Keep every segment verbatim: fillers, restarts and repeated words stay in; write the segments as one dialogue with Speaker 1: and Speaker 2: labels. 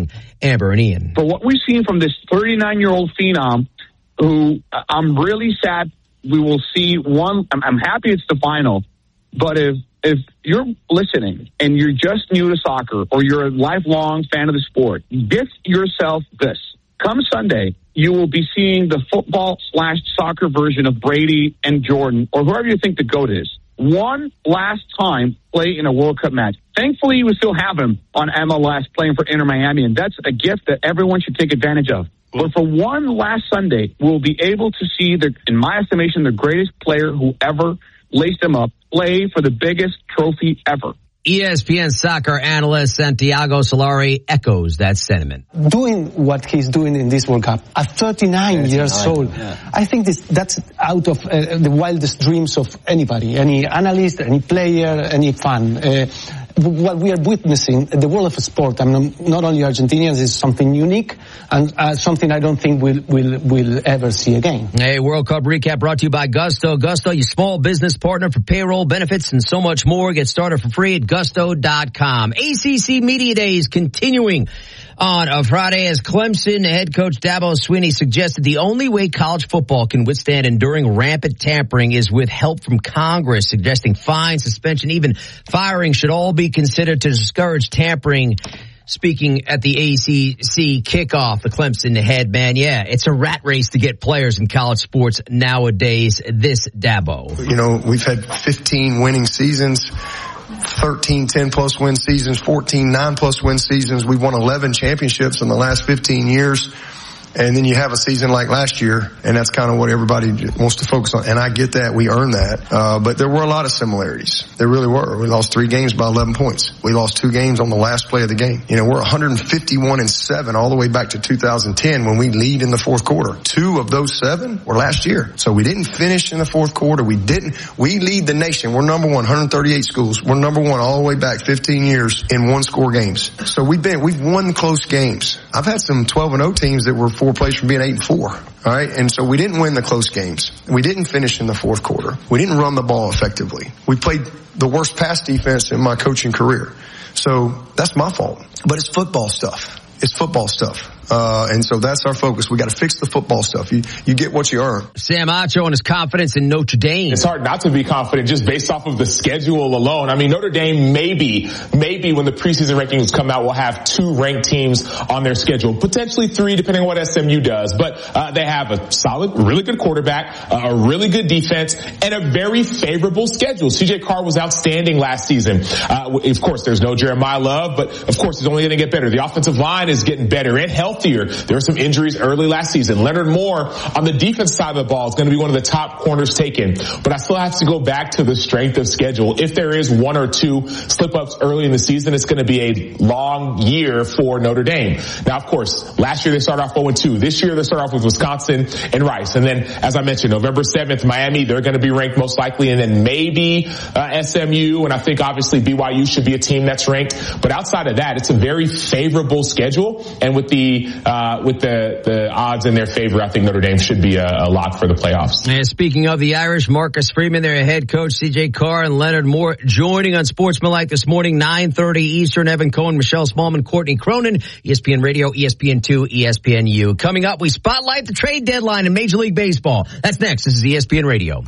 Speaker 1: Amber and Ian.
Speaker 2: For what we've seen from this thirty-nine-year-old phenom, who I'm really sad we will see one. I'm, I'm happy it's the final, but if if you're listening and you're just new to soccer or you're a lifelong fan of the sport, gift yourself this. Come Sunday, you will be seeing the football slash soccer version of Brady and Jordan, or whoever you think the GOAT is, one last time play in a World Cup match. Thankfully, you will still have him on M L S playing for Inter Miami, and that's a gift that everyone should take advantage of. But for one last Sunday, we'll be able to see, the, in my estimation, the greatest player who ever laced him up play for the biggest trophy ever.
Speaker 1: E S P N soccer analyst Santiago Solari echoes that sentiment.
Speaker 3: Doing what he's doing in this World Cup at thirty-nine years old, yeah. I think this, that's out of uh, the wildest dreams of anybody, any analyst, any player, any fan. Uh, what we are witnessing, the world of sport, I mean, not only Argentinians, is something unique and uh, something I don't think we'll, we'll, we'll ever see again.
Speaker 1: Hey, World Cup recap brought to you by Gusto. Gusto, your small business partner for payroll, benefits, and so much more. Get started for free at gusto dot com. A C C Media Days continuing on a Friday as Clemson head coach Dabo Swinney suggested the only way college football can withstand enduring rampant tampering is with help from Congress, suggesting fines, suspension, even firing should all be considered to discourage tampering. Speaking at the A C C kickoff, the Clemson head man, yeah, it's a rat race to get players in college sports nowadays. This Dabo.
Speaker 4: You know, we've had fifteen winning seasons, thirteen ten-plus win seasons, fourteen nine-plus win seasons. We've won eleven championships in the last fifteen years. And then you have a season like last year, and that's kind of what everybody wants to focus on. And I get that. We earned that. Uh, but there were a lot of similarities. There really were. We lost three games by eleven points. We lost two games on the last play of the game. You know, we're one fifty-one and seven all the way back to two thousand ten when we lead in the fourth quarter. Two of those seven were last year. So we didn't finish in the fourth quarter. We didn't. We lead the nation. We're number one, one thirty-eight schools. We're number one all the way back fifteen years in one score games. So we've been, we've won close games. I've had some twelve and oh teams that were four plays from being eight and four. All right. And so we didn't win the close games. We didn't finish in the fourth quarter. We didn't run the ball effectively. We played the worst pass defense in my coaching career. So that's my fault. But it's football stuff. It's football stuff. Uh, and so that's our focus. We got to fix the football stuff. You, you get what you earn.
Speaker 1: Sam Acho and his confidence in Notre Dame.
Speaker 5: It's hard not to be confident just based off of the schedule alone. I mean, Notre Dame maybe, maybe when the preseason rankings come out, will have two ranked teams on their schedule. Potentially three, depending on what S M U does. But, uh, they have a solid, really good quarterback, uh, a really good defense, and a very favorable schedule. C J Carr was outstanding last season. Uh, of course, there's no Jeremiah Love, but of course, it's only going to get better. The offensive line is getting better and healthier. There were some injuries early last season. Leonard Moore on the defense side of the ball is going to be one of the top corners taken. But I still have to go back to the strength of schedule. If there is one or two slip-ups early in the season, it's going to be a long year for Notre Dame. Now, of course, last year they started off oh and two. This year they start off with Wisconsin and Rice. And then, as I mentioned, November seventh, Miami, they're going to be ranked most likely. And then maybe uh, S M U. And I think obviously B Y U should be a team that's ranked. But outside of that, it's a very favorable schedule. And with the Uh, with the, the odds in their favor, I think Notre Dame should be a, a lock for the playoffs.
Speaker 1: And speaking of the Irish, Marcus Freeman, their head coach, C J Carr and Leonard Moore joining on Sportsmanlike this morning, nine thirty Eastern. Evan Cohen, Michelle Smallman, Courtney Cronin, E S P N Radio, E S P N two, E S P N U. Coming up, we spotlight the trade deadline in Major League Baseball. That's next. This is E S P N Radio.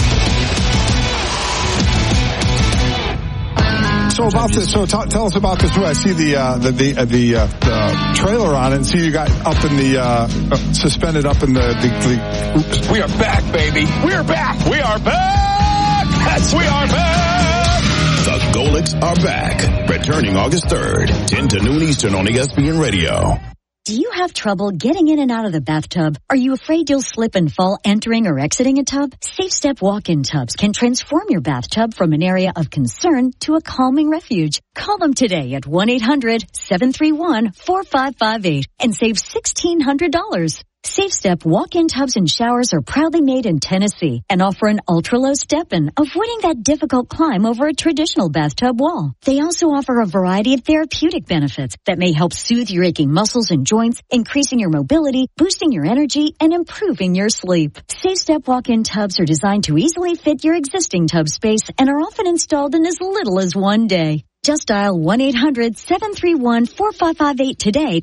Speaker 6: So about this, so t- tell us about this. I see the uh, the the, uh, the, uh, the trailer on it, and see you got up in the uh, uh, suspended up in the. the, the oops.
Speaker 7: We are back, baby. We are back. We are back. Yes, we are back.
Speaker 8: The Golics are back, returning August third, ten to noon Eastern on E S P N Radio.
Speaker 9: Do you have trouble getting in and out of the bathtub? Are you afraid you'll slip and fall entering or exiting a tub? Safe Step walk-in tubs can transform your bathtub from an area of concern to a calming refuge. Call them today at one eight hundred seven three one four five five eight and save sixteen hundred dollars. Safe Step walk-in tubs and showers are proudly made in Tennessee and offer an ultra-low step-in, avoiding that difficult climb over a traditional bathtub wall. They also offer a variety of therapeutic benefits that may help soothe your aching muscles and joints, increasing your mobility, boosting your energy, and improving your sleep. Safe Step walk-in tubs are designed to easily fit your existing tub space and are often installed in as little as one day. Just dial one eight hundred seven three one four five five eight today